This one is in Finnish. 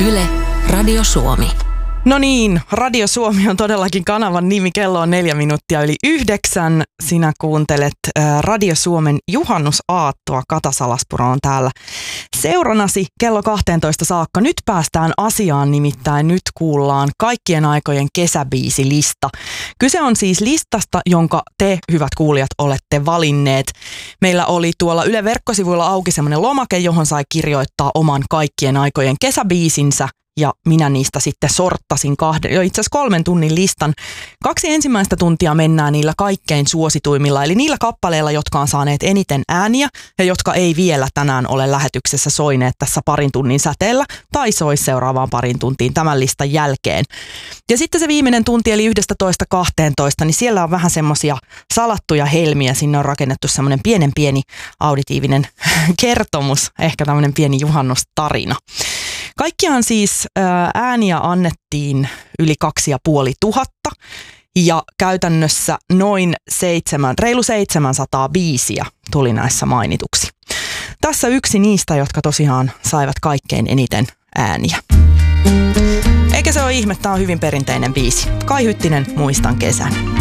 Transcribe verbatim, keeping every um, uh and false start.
Yle, Radio Suomi. No niin, Radio Suomi on todellakin kanavan nimi. Kello on neljä minuuttia yli yhdeksän. Sinä kuuntelet äh, Radio Suomen juhannusaattoa. Kata Salaspuro on täällä seuranasi kello kahteentoista saakka. Nyt päästään asiaan, nimittäin nyt kuullaan kaikkien aikojen kesäbiisilista. Kyse on siis listasta, jonka te, hyvät kuulijat, olette valinneet. Meillä oli tuolla Yle verkkosivuilla auki semmoinen lomake, johon sai kirjoittaa oman kaikkien aikojen kesäbiisinsä. Ja minä niistä sitten sorttasin kahden, jo itse asiassa kolmen tunnin listan. Kaksi ensimmäistä tuntia mennään niillä kaikkein suosituimmilla, eli niillä kappaleilla, jotka on saaneet eniten ääniä ja jotka ei vielä tänään ole lähetyksessä soineet tässä parin tunnin säteellä tai sois seuraavaan parin tuntiin tämän listan jälkeen. Ja sitten se viimeinen tunti, eli yksitoista kahteentoista, niin siellä on vähän semmoisia salattuja helmiä. Sinne on rakennettu semmoinen pienen pieni auditiivinen kertomus, ehkä tämmöinen pieni juhannustarina. Kaikkiaan siis ääniä annettiin yli kaksi ja puoli tuhatta ja käytännössä noin seitsemän, reilu seitsemänsataa biisiä tuli näissä mainituksi. Tässä yksi niistä, jotka tosiaan saivat kaikkein eniten ääniä. Eikä se ole ihme, tämä on hyvin perinteinen biisi. Kai Hyttinen, Muistan kesän.